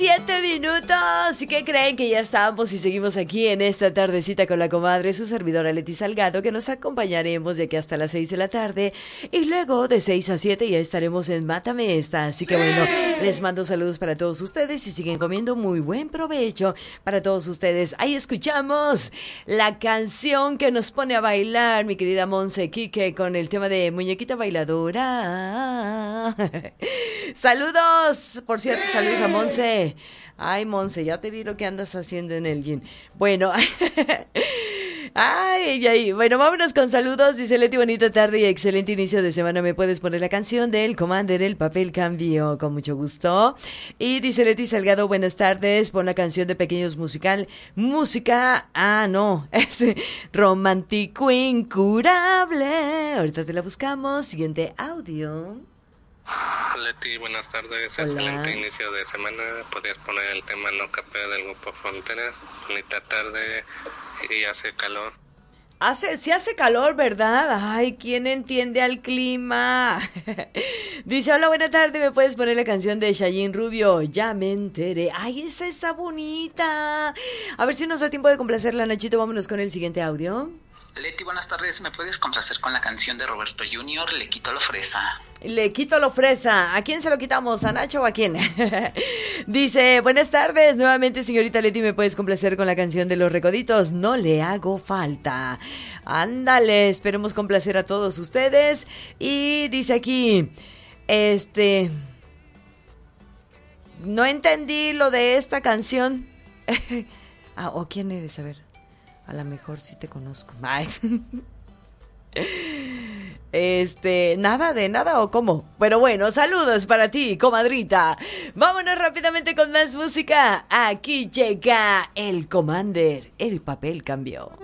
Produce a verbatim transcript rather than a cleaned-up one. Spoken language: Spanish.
siete minutos. ¿Y qué creen? Que ya estamos y seguimos aquí en esta tardecita con la comadre, su servidora Leti Salgado, que nos acompañaremos de aquí hasta las seis de la tarde. Y luego de seis a siete ya estaremos en Mátame Esta. Así que bueno, les mando saludos para todos ustedes y siguen comiendo muy buen provecho para todos ustedes. Ahí escuchamos la canción que nos pone a bailar mi querida Monse Quique con el tema de Muñequita Bailadora. Saludos, por cierto, saludos a Monse. Ay, Monse, ya te vi lo que andas haciendo en el gym. Bueno, ay, ay, bueno, vámonos con saludos. Dice Leti, bonita tarde y excelente inicio de semana. ¿Me puedes poner la canción del Commander, el papel cambió? Con mucho gusto. Y dice Leti Salgado, buenas tardes. Pon la canción de Pequeños Musical. Música, ah, no, es romántico incurable. Ahorita te la buscamos. Siguiente audio. Leti, buenas tardes. Hola. Excelente inicio de semana. Podrías poner el tema No Capeo del grupo Frontera. Bonita tarde y hace calor. Hace, sí hace calor, ¿verdad? Ay, ¿quién entiende al clima? Dice, hola, buena tarde, ¿me puedes poner la canción de Shailene Rubio? Ya me enteré. Ay, esa está bonita. A ver si nos da tiempo de complacerla, Nachito. Vámonos con el siguiente audio. Leti, buenas tardes, ¿me puedes complacer con la canción de Roberto junior, Le quito lo fresa? Le quito lo fresa. ¿A quién se lo quitamos? ¿A Nacho o a quién? Dice, buenas tardes, nuevamente señorita Leti, ¿me puedes complacer con la canción de Los Recoditos? No le hago falta. Ándale, esperemos complacer a todos ustedes. Y dice aquí, este... no entendí lo de esta canción. Ah, ¿o quién eres? A ver. A lo mejor sí te conozco. Ay. Este, nada de nada o cómo. Pero bueno, saludos para ti, comadrita. Vámonos rápidamente con más música. Aquí llega el Commander. El papel cambió.